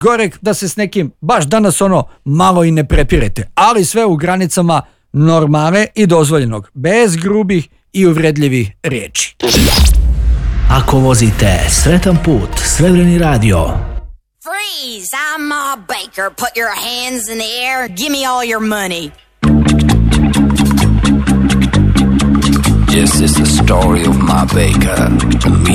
Gorek da se s nekim baš danas malo i ne prepirete, ali sve u granicama normale i dozvoljenog, bez grubih i uvredljivih riječi. Ako vozite sretan put, Srebreni radio. Freeze! I'm Ma Baker. Put your hands in the air. Give me all your money. This is the story of Ma Baker.